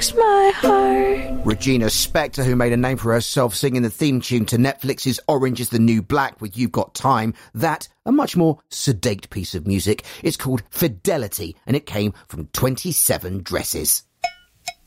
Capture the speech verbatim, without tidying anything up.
breaks my heart. Regina Spektor, who made a name for herself singing the theme tune to Netflix's Orange is the New Black with You've Got Time. That, a much more sedate piece of music. It's called Fidelity, and it came from twenty-seven Dresses.